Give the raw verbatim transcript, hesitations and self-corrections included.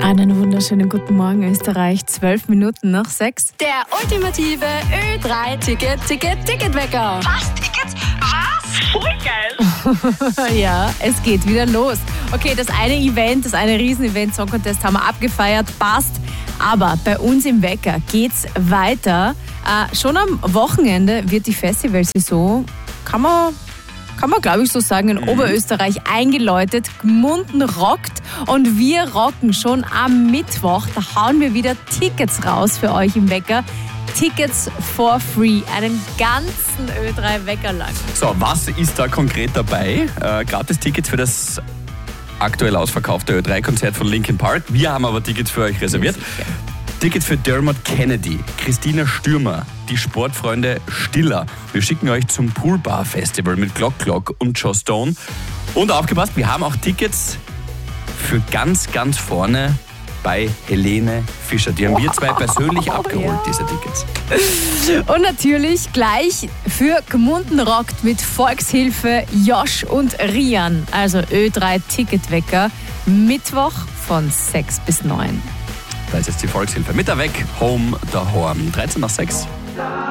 Einen wunderschönen guten Morgen, Österreich. Zwölf Minuten nach sechs. Der ultimative Ö drei Ticket, Ticket, Ticketwecker. Was? Tickets? Was? Voll geil. Ja, es geht wieder los. Okay, das eine Event, das eine Riesen-Event, Song Contest haben wir abgefeiert, passt. Aber bei uns im Wecker geht's weiter. Äh, schon am Wochenende wird die Festivalsaison, kann man... kann man glaube ich so sagen, in mhm. Oberösterreich eingeläutet. Gmunden rockt und wir rocken schon am Mittwoch. Da hauen wir wieder Tickets raus für euch im Wecker. Tickets for free, einen ganzen Ö drei Wecker lang. So, was ist da konkret dabei? Äh, Gratis-Tickets für das aktuell ausverkaufte Ö drei Konzert von Linkin Park. Wir haben aber Tickets für euch reserviert. Ja, Tickets für Dermot Kennedy, Christina Stürmer, die Sportfreunde Stiller. Wir schicken euch zum Poolbar Festival mit Glock Glock und Joe Stone. Und aufgepasst, wir haben auch Tickets für ganz, ganz vorne bei Helene Fischer. Die haben wir zwei persönlich abgeholt, ja. diese Tickets. Und natürlich gleich für Gmunden rockt mit Volkshilfe Josh und Rian. Also Ö drei Ticketwecker, Mittwoch von sechs bis neun. Da ist jetzt die Volkshilfe. Mit der Weg, Home, der Horn. dreizehn nach sechs.